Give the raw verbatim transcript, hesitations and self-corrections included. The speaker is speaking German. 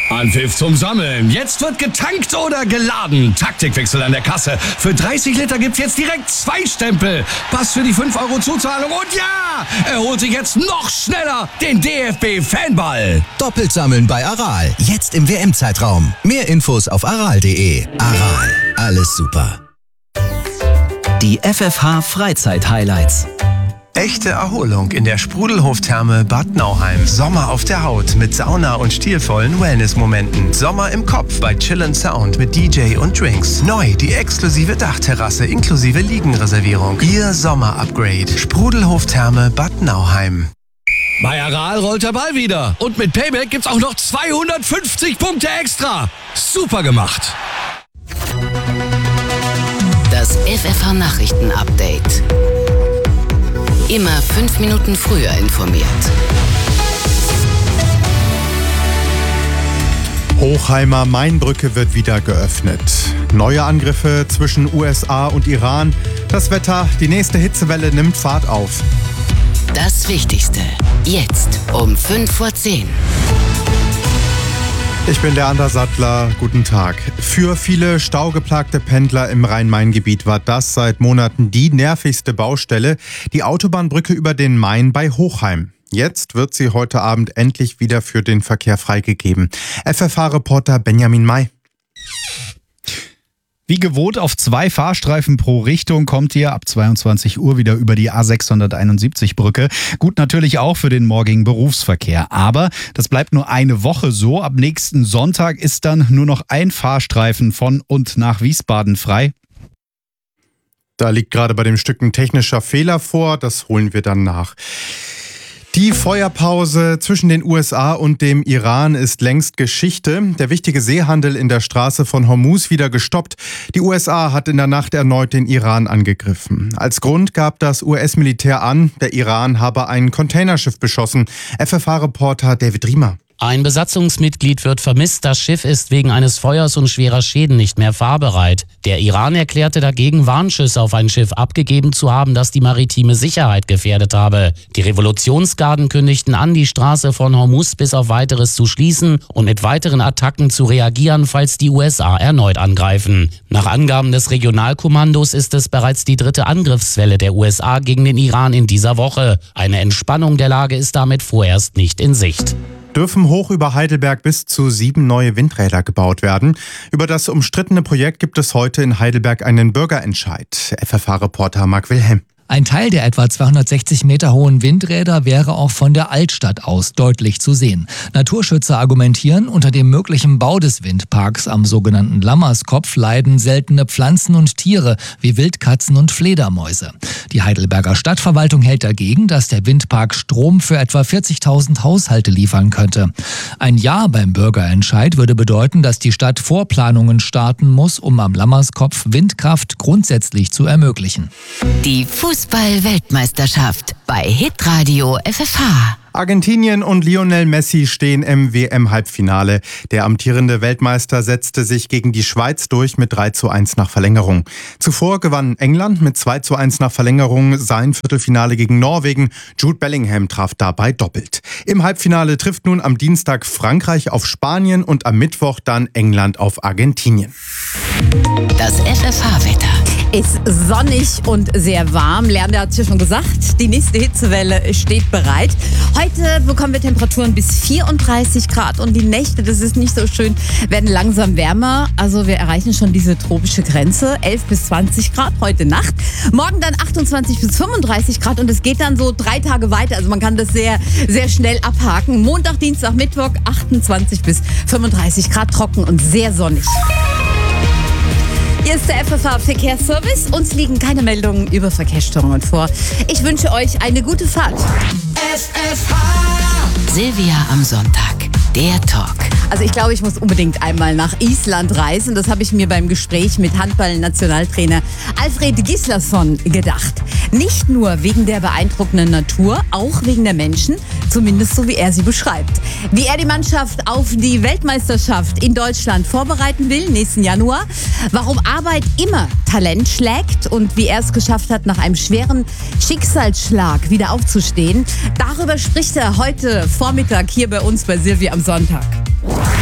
Anpfiff zum Sammeln. Jetzt wird getankt oder geladen. Taktikwechsel an der Kasse. Für dreißig Liter gibt's jetzt direkt zwei Stempel. Pass für die fünf Euro Zuzahlung. Und ja, er holt sich jetzt noch schneller den D F B-Fanball. Doppelt sammeln bei Aral. Jetzt im W M-Zeitraum. Mehr Infos auf aral punkt de. Aral. Alles super. Die F F H-Freizeit-Highlights. Echte Erholung in der Sprudelhof-Therme Bad Nauheim. Sommer auf der Haut mit Sauna und stilvollen Wellness-Momenten. Sommer im Kopf bei Chill and Sound mit D J und Drinks. Neu die exklusive Dachterrasse inklusive Liegenreservierung. Ihr Sommer-Upgrade. Sprudelhof-Therme Bad Nauheim. Bei Aral rollt der Ball wieder. Und mit Payback gibt's auch noch zweihundertfünfzig Punkte extra. Super gemacht. Das F F H-Nachrichten-Update. Immer fünf Minuten früher informiert. Hochheimer Mainbrücke wird wieder geöffnet. Neue Angriffe zwischen U S A und Iran. Das Wetter, die nächste Hitzewelle nimmt Fahrt auf. Das Wichtigste, jetzt um fünf vor zehn. Ich bin der Ander Sattler, guten Tag. Für viele staugeplagte Pendler im Rhein-Main-Gebiet war das seit Monaten die nervigste Baustelle, die Autobahnbrücke über den Main bei Hochheim. Jetzt wird sie heute Abend endlich wieder für den Verkehr freigegeben. F F H-Reporter Benjamin May. Wie gewohnt auf zwei Fahrstreifen pro Richtung kommt ihr ab zweiundzwanzig Uhr wieder über die A sechshunderteinundsiebzig Brücke. Gut natürlich auch für den morgigen Berufsverkehr. Aber das bleibt nur eine Woche so. Ab nächsten Sonntag ist dann nur noch ein Fahrstreifen von und nach Wiesbaden frei. Da liegt gerade bei dem Stück ein technischer Fehler vor. Das holen wir dann nach. Die Feuerpause zwischen den U S A und dem Iran ist längst Geschichte. Der wichtige Seehandel in der Straße von Hormuz wieder gestoppt. Die U S A hat in der Nacht erneut den Iran angegriffen. Als Grund gab das U S-Militär an, der Iran habe ein Containerschiff beschossen. F F H-Reporter David Riemer. Ein Besatzungsmitglied wird vermisst. Das Schiff ist wegen eines Feuers und schwerer Schäden nicht mehr fahrbereit. Der Iran erklärte dagegen, Warnschüsse auf ein Schiff abgegeben zu haben, das die maritime Sicherheit gefährdet habe. Die Revolutionsgarden kündigten an, die Straße von Hormuz bis auf Weiteres zu schließen und mit weiteren Attacken zu reagieren, falls die U S A erneut angreifen. Nach Angaben des Regionalkommandos ist es bereits die dritte Angriffswelle der U S A gegen den Iran in dieser Woche. Eine Entspannung der Lage ist damit vorerst nicht in Sicht. Dürfen hoch über Heidelberg bis zu sieben neue Windräder gebaut werden. Über das umstrittene Projekt gibt es heute in Heidelberg einen Bürgerentscheid. F F H-Reporter Marc Wilhelm. Ein Teil der etwa zweihundertsechzig Meter hohen Windräder wäre auch von der Altstadt aus deutlich zu sehen. Naturschützer argumentieren, unter dem möglichen Bau des Windparks am sogenannten Lammerskopf leiden seltene Pflanzen und Tiere wie Wildkatzen und Fledermäuse. Die Heidelberger Stadtverwaltung hält dagegen, dass der Windpark Strom für etwa vierzigtausend Haushalte liefern könnte. Ein Ja beim Bürgerentscheid würde bedeuten, dass die Stadt Vorplanungen starten muss, um am Lammerskopf Windkraft grundsätzlich zu ermöglichen. Die Fußball-Weltmeisterschaft bei Hitradio F F H. Argentinien und Lionel Messi stehen im W M-Halbfinale. Der amtierende Weltmeister setzte sich gegen die Schweiz durch mit drei zu eins nach Verlängerung. Zuvor gewann England mit zwei zu eins nach Verlängerung sein Viertelfinale gegen Norwegen. Jude Bellingham traf dabei doppelt. Im Halbfinale trifft nun am Dienstag Frankreich auf Spanien und am Mittwoch dann England auf Argentinien. Das F F H-Wetter. Ist sonnig und sehr warm. Lerner hat es ja schon gesagt, die nächste Hitzewelle steht bereit. Heute bekommen wir Temperaturen bis vierunddreißig Grad und die Nächte, das ist nicht so schön, werden langsam wärmer. Also wir erreichen schon diese tropische Grenze, elf bis zwanzig Grad heute Nacht. Morgen dann achtundzwanzig bis fünfunddreißig Grad und es geht dann so drei Tage weiter. Also man kann das sehr, sehr schnell abhaken. Montag, Dienstag, Mittwoch achtundzwanzig bis fünfunddreißig Grad, trocken und sehr sonnig. Hier ist der F F H-Verkehrsservice. Uns liegen keine Meldungen über Verkehrsstörungen vor. Ich wünsche euch eine gute Fahrt. F F H. Silvia am Sonntag. Der Talk. Also ich glaube, ich muss unbedingt einmal nach Island reisen. Das habe ich mir beim Gespräch mit Handball-Nationaltrainer Alfred Gislason gedacht. Nicht nur wegen der beeindruckenden Natur, auch wegen der Menschen, zumindest so wie er sie beschreibt. Wie er die Mannschaft auf die Weltmeisterschaft in Deutschland vorbereiten will, nächsten Januar. Warum Arbeit immer Talent schlägt und wie er es geschafft hat, nach einem schweren Schicksalsschlag wieder aufzustehen. Darüber spricht er heute Vormittag hier bei uns bei Silvia am Sonntag.